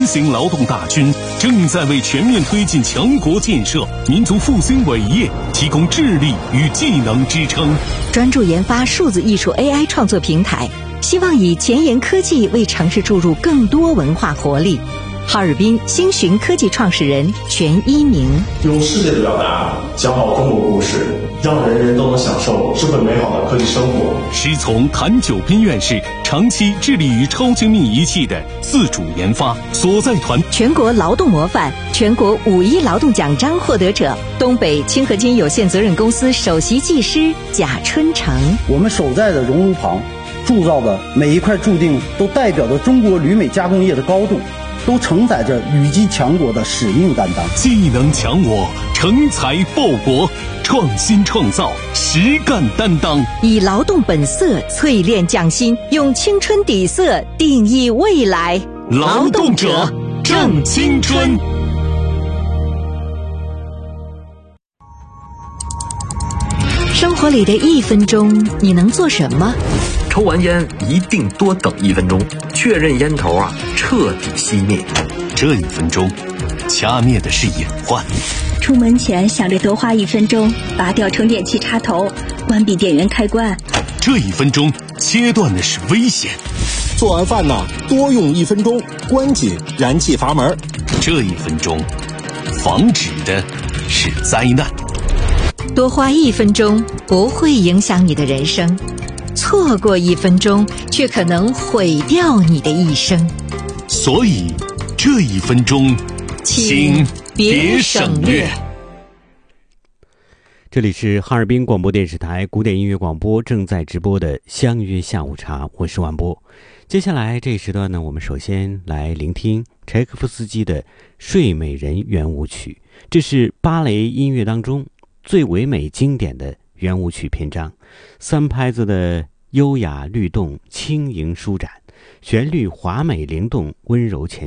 新型劳动大军正在为全面推进强国建设、民族复兴伟业提供智力与技能支撑。 专注研发数字艺术 AI 创作平台，希望以前沿科技为城市注入更多文化活力。哈尔滨星寻科技创始人全一鸣： 用世界的表达讲好中国故事，让人人都能享受智慧美好的科技生活。 师从谭九斌院士长期致力于超精密仪器的自主研发所在团， 全国劳动模范、全国5·1劳动奖章获得者，东北清合金有限责任公司首席技师贾春成。 我们守在的熔炉旁铸造的每一块铸锭，都代表着中国铝镁加工业的高度，都承载着铝基强国的使命担当。 技能强我，成才报国，创新创造，实干担当， 以劳动本色淬炼匠心，用青春底色定义未来。 劳动者正青春。 生活里的1分钟，你能做什么？ 抽完烟一定多等1分钟，确认烟头彻底熄灭。 这1分钟，掐灭的是隐患。 出门前想着多花1分钟，拔掉充电器插头，关闭电源开关。 这1分钟，切断的是危险。 做完饭多用1分钟，关紧燃气阀门。 这1分钟，防止的是灾难。 多花1分钟不会影响你的人生，错过1分钟却可能毁掉你的一生。 所以这1分钟，请别省略。 这里是哈尔滨广播电视台古典音乐广播正在直播的相约下午茶，我是晚波。接下来这一时段呢，我们首先来聆听柴可夫斯基的《睡美人》圆舞曲，这是芭蕾音乐当中最唯美经典的圆舞曲篇章，3拍子的优雅律动，轻盈舒展，旋律华美灵动，温柔前